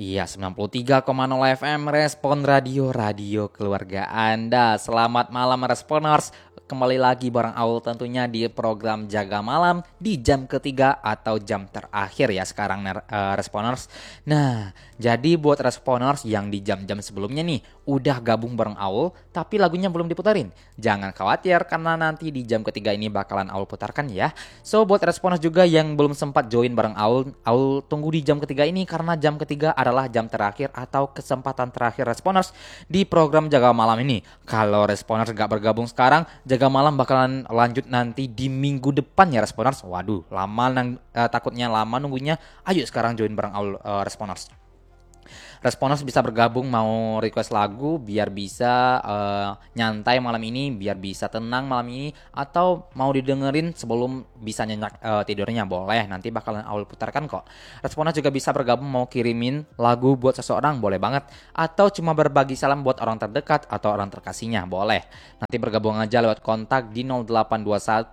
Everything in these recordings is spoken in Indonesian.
Iya, 93,0 FM Respon Radio keluarga Anda. Selamat malam Responers. Kembali lagi bareng Aul tentunya di program Jaga Malam di jam ketiga atau jam terakhir ya sekarang Responers. Nah, jadi buat Responers yang di jam-jam sebelumnya nih udah gabung bareng Aul tapi lagunya belum diputerin. Jangan khawatir karena nanti di jam ketiga ini bakalan Aul putarkan ya. So buat Responers juga yang belum sempat join bareng Aul tunggu di jam ketiga ini karena jam ketiga adalah jam terakhir atau kesempatan terakhir Responers di program Jaga Malam ini. Kalau Responers gak bergabung sekarang, Jaga Malam bakalan lanjut nanti di minggu depan ya Responers. Waduh, takutnya lama nunggunya. Ayo sekarang join bareng Aul Responers. Responers bisa bergabung mau request lagu biar bisa nyantai malam ini, biar bisa tenang malam ini, atau mau didengerin sebelum bisa nyenyak tidurnya boleh, nanti bakalan Aul putarkan kok. Responers juga bisa bergabung mau kirimin lagu buat seseorang boleh banget, atau cuma berbagi salam buat orang terdekat atau orang terkasihnya boleh. Nanti bergabung aja lewat kontak di 0821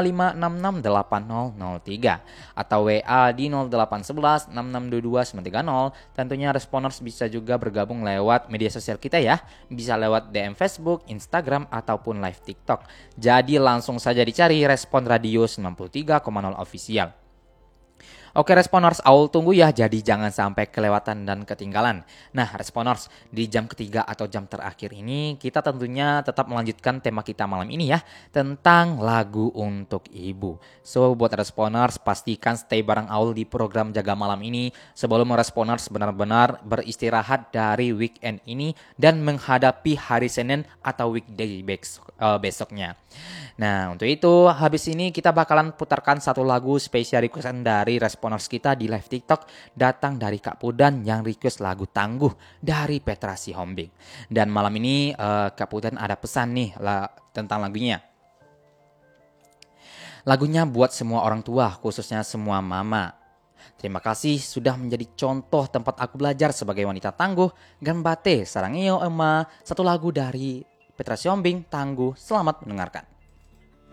5566 8003 atau WA di 0811 6622 930. Tentunya Responers bisa juga bergabung lewat media sosial kita ya. Bisa lewat DM Facebook, Instagram, ataupun live TikTok. Jadi langsung saja dicari Respon Radio 93,0 Official. Oke Responers, Aul tunggu ya, jadi jangan sampai kelewatan dan ketinggalan. Nah Responers, di jam ketiga atau jam terakhir ini kita tentunya tetap melanjutkan tema kita malam ini ya, tentang lagu untuk ibu. So buat Responers, pastikan stay bareng Aul di program Jaga Malam ini sebelum Responers benar-benar beristirahat dari weekend ini dan menghadapi hari Senin atau weekday besoknya. Nah untuk itu habis ini kita bakalan putarkan satu lagu spesial requestan dari Responers kita di live TikTok, datang dari Kak Pudan yang request lagu Tangguh dari Petra Sihombing. Dan malam ini Kak Pudan ada pesan nih tentang lagunya. Lagunya buat semua orang tua, khususnya semua mama. Terima kasih sudah menjadi contoh tempat aku belajar sebagai wanita tangguh. Ganbate, sarangeo ema, satu lagu dari Petra Sihombing, Tangguh. Selamat mendengarkan.